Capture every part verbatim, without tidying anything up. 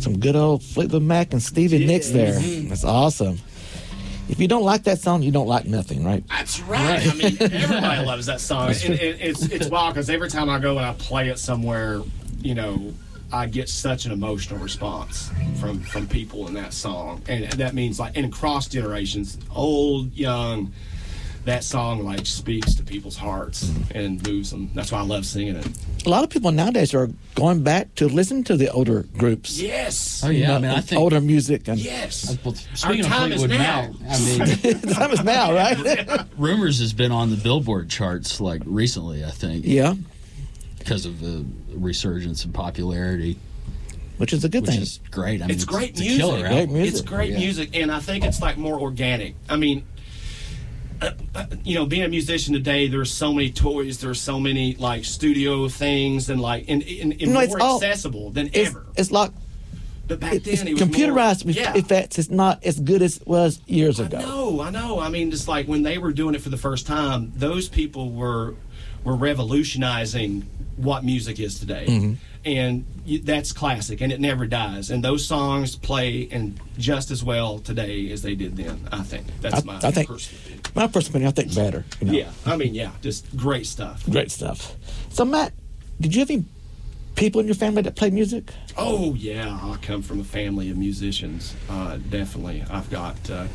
Some good old Fleetwood Mac and Stevie Yeah. Nicks there. Mhm. That's awesome. If you don't like that song, you don't like nothing, right? That's right. I mean, everybody loves that song. And, and it's it's wild because every time I go and I play it somewhere, you know, I get such an emotional response from from people in that song, and that means like in cross generations, old, young. That song like speaks to people's hearts and moves them. That's why I love singing it. A lot of people nowadays are going back to listen to the older groups. Yes. Oh yeah, You know, I mean, I think older music. And Yes. Well, speaking Our of time is Fleetwood now. Mac, I mean, the time is now, right? Rumors has been on the Billboard charts like recently, I think, Yeah, because of the resurgence in popularity, which is a good which thing. is great. I mean, It's great it's music. a killer Great album. music. It's great Yeah. music, and I think it's like more organic. I mean, uh, uh, you know, being a musician today, there's so many toys, there's so many like studio things, and like and, and, and No, it's more all- accessible than It's, ever. it's like But back it's then, it was computerized more, yeah. effects. It's not as good as it was years I ago. know, I know. I mean, just like when they were doing it for the first time, those people were were revolutionizing what music is today, Mm-hmm. and you, that's classic, and it never dies. And those songs play and just as well today as they did then. I think that's I- my I think- personal opinion. My personal opinion, I think better. You know? Yeah, I mean, yeah, just great stuff. Great stuff. So, Matt, did you have any people in your family that play music? Oh yeah, I come from a family of musicians. Uh, definitely, I've got uh,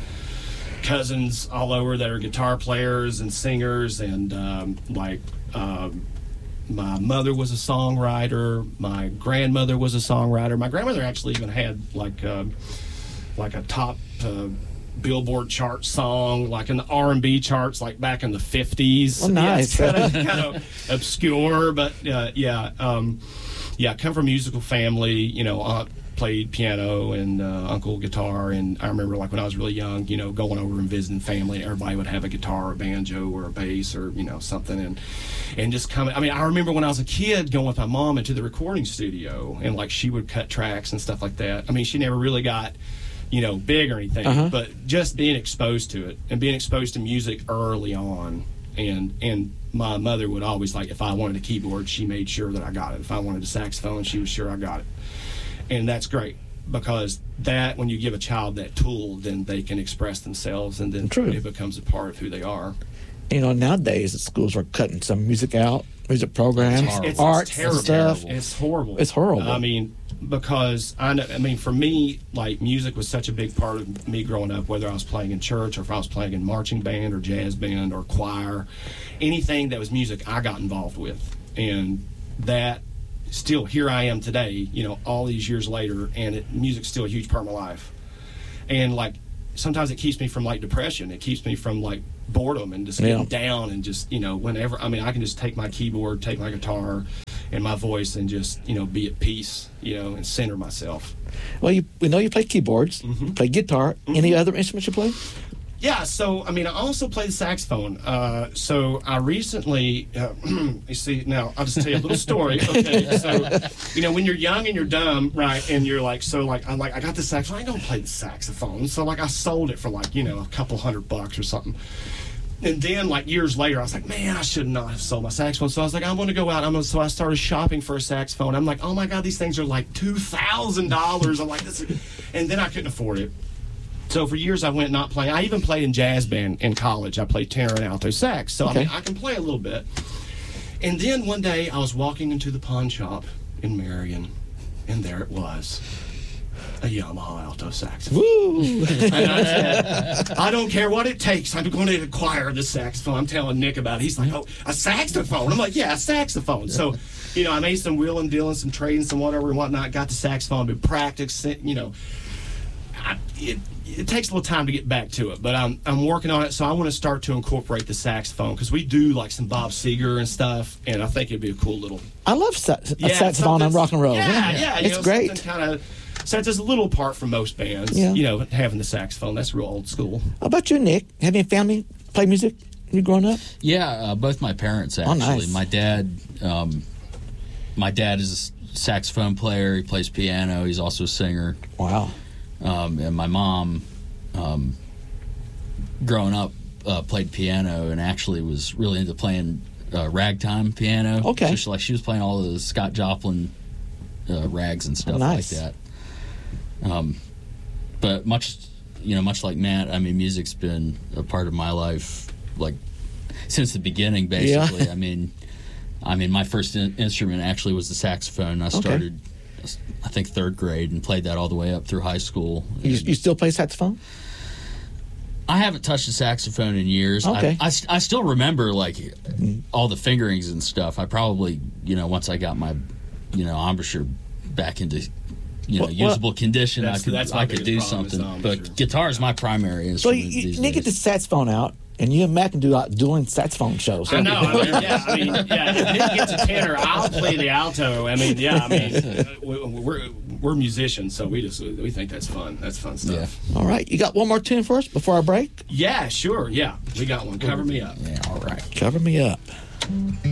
cousins all over that are guitar players and singers, and um, like um, my mother was a songwriter. My grandmother was a songwriter. My grandmother actually even had like uh, like a top. Uh, Billboard chart song, like in the R and B charts, like back in the fifties. Oh, nice. Yeah, it's kind of kind of obscure, but uh, yeah, um, yeah. I come from a musical family. You know, aunt played piano and uh, uncle guitar, and I remember like when I was really young, you know, going over and visiting family. Everybody would have a guitar, or a banjo, or a bass, or you know something, and and just coming. I mean, I remember when I was a kid going with my mom into the recording studio, and like she would cut tracks and stuff like that. I mean, she never really got. You know, big or anything, Uh-huh. but just being exposed to it and being exposed to music early on, and and my mother would always like if I wanted a keyboard, she made sure that I got it. If I wanted a saxophone, she was sure I got it, and that's great because that when you give a child that tool, then they can express themselves, and then True. it becomes a part of who they are. You know, nowadays the schools are cutting some music out, music programs, It's horrible. It's, arts, it's and terrible. stuff. It's horrible. It's horrible. I mean, because I know, I mean, for me, like music was such a big part of me growing up. Whether I was playing in church or if I was playing in marching band or jazz band or choir, anything that was music, I got involved with, and that still here I am today. You know, all these years later, and it, music's still a huge part of my life. And like sometimes it keeps me from like depression. It keeps me from like boredom and just getting Yeah. down and just you know whenever. I mean, I can just take my keyboard, take my guitar. And my voice, and just you know, be at peace, you know, and center myself. Well, you, we know you play keyboards, Mhm. play guitar. Any other instruments you play? Yeah, so I mean, I also play the saxophone. Uh, so I recently, uh, you see, now I'll just tell you a little story. Okay, so you know, when you're young and you're dumb, right, and you're like, so like, I'm like, I got the saxophone. I ain't gonna play the saxophone. So like, I sold it for like, you know, a couple hundred bucks or something. And then, like years later, I was like, "Man, I should not have sold my saxophone." So I was like, "I'm going to go out." I'm gonna, so I started shopping for a saxophone. I'm like, "Oh my God, these things are like two thousand dollars." I'm like, "This," is... and then I couldn't afford it. So for years, I went not playing. I even played in jazz band in college. I played tenor and alto sax. So Okay. I mean, I can play a little bit. And then one day, I was walking into the pawn shop in Marion, and there it was. A Yamaha alto saxophone. Woo! And I said, I don't care what it takes. I'm going to acquire the saxophone. I'm telling Nick about it. He's like, oh, a saxophone? I'm like, yeah, a saxophone. So, you know, I made some wheeling, dealing, some trading, some whatever and whatnot. Got the saxophone, been practicing, you know. I, it, it takes a little time to get back to it, but I'm I'm working on it. So I want to start to incorporate the saxophone because we do like some Bob Seger and stuff, and I think it'd be a cool little I love sa- a Yeah, saxophone on something- rock and roll. Yeah, yeah, you it's know, great. Kind of sets us a little apart from most bands. Yeah. You know, having the saxophone, that's real old school. How about you, Nick? Have any family play music? You growing up? Yeah, uh, both my parents actually. nice. My dad, um, my dad is a saxophone player. He plays piano. He's also a singer. Wow. Um, and my mom, um, growing up, uh, played piano and actually was really into playing uh, ragtime piano. Okay. So she, like she was playing all the Scott Joplin uh, rags and stuff Nice. like that. Um, but much, you know, much like Matt, I mean, music's been a part of my life, like, since the beginning, basically. Yeah. I mean, I mean, my first in- instrument actually was the saxophone. I started, okay. I think, third grade and played that all the way up through high school. You, you still play saxophone? I haven't touched a saxophone in years. Okay. I, I, I still remember, like, all the fingerings and stuff. I probably, you know, once I got my, you know, embouchure back into, you know, Well, usable condition, I that's- could that's my I could do biggest problem is something. the But embouchure. guitar is my primary So instrument you, you these need to get the days. saxophone out, and you and Matt can do uh, dueling saxophone shows. I know. I mean, yeah. I mean, yeah. If Nick gets a tenor, I'll play the alto. I mean, yeah. I mean, uh, we, we're we're musicians, so we just we think that's fun. That's fun stuff. All right, you got one more tune for us before I break? Yeah. Sure. Yeah. We got one. Cover me up. Yeah, all right. Cover me up.